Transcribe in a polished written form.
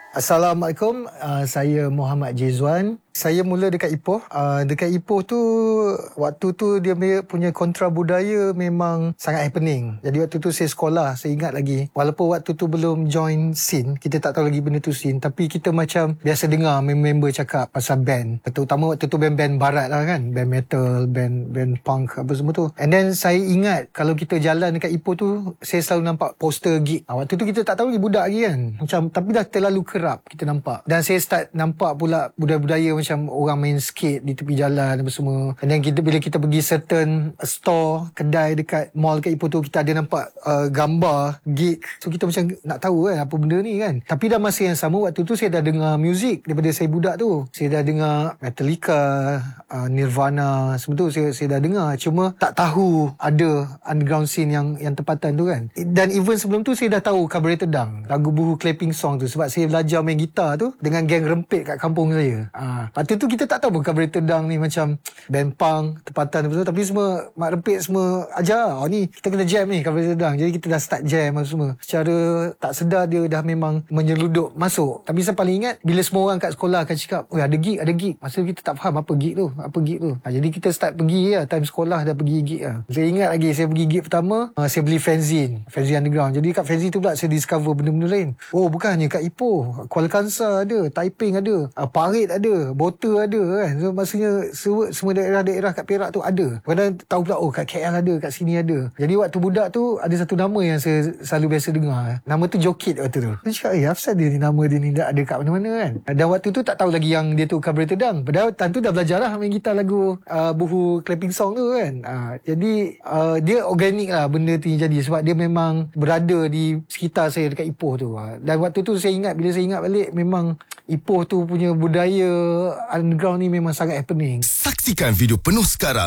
Assalamualaikum, saya Muhammad Jizwan. Saya mula dekat Ipoh. Dekat Ipoh tu, waktu tu dia punya kontra budaya memang sangat happening. Jadi waktu tu saya sekolah, saya ingat lagi. Walaupun waktu tu belum join scene, kita tak tahu lagi benda tu scene. Tapi kita macam biasa dengar member cakap pasal band. Terutama waktu tu band-band barat lah kan. Band metal, band punk, apa semua tu. And then saya ingat kalau kita jalan dekat Ipoh tu, saya selalu nampak poster gig. Waktu tu kita tak tahu lagi budak lagi kan. Macam, tapi dah terlalu kerap kita nampak. Dan saya start nampak pula budaya-budaya macam orang main skate di tepi jalan apa semua. And then bila kita pergi certain store, kedai dekat mall kat Ipoh tu, kita ada nampak gambar gig. So kita macam nak tahu kan apa benda ni kan. Tapi dah masa yang sama, waktu tu saya dah dengar muzik daripada saya budak tu. Saya dah dengar Metallica, Nirvana, semua tu saya dah dengar. Cuma tak tahu ada underground scene yang tempatan tu kan. Dan even sebelum tu saya dah tahu Carburetor Dunk, lagu buhu clapping song tu, sebab saya belajar main gitar tu dengan geng rempit kat kampung saya. Waktu tu kita tak tahu pun Carburetor Dunk ni macam band punk tempatan apa semua, tapi semua mak rempit semua ajar, ni kita kena jam ni Carburetor Dunk. Jadi kita dah start jam apa semua. Secara tak sedar dia dah memang menyeludup masuk. Tapi saya paling ingat bila semua orang kat sekolah akan cakap, ada gig. Masa kita tak faham apa gig tu. Jadi kita start pergi lah, time sekolah dah pergi gig lah. Saya ingat lagi saya pergi gig pertama, saya beli fanzine underground. Jadi kat fanzine tu pula saya discover benda-benda lain. Bukannya kat Ipoh, Kuala Kangsar ada, Taiping ada, Parit ada, Bota ada kan. So maksudnya semua daerah-daerah kat Perak tu ada. Kadang tahu pula kat KL ada, kat sini ada. Jadi waktu budak tu ada satu nama yang saya selalu biasa dengar. Nama tu Jokit waktu tu. Saya cakap, apa dia ni, nama dia ni dah ada kat mana-mana kan. Dan waktu tu tak tahu lagi yang dia tu Carburetor Dunk. Padahal time tu dah belajar lah main gitar lagu buhu clapping song tu kan. Jadi dia organik lah benda tu jadi, sebab dia memang berada di sekitar saya dekat Ipoh tu. Dan waktu tu bila saya ingat balik, memang Ipoh tu punya budaya underground ni memang sangat happening. Saksikan video penuh sekarang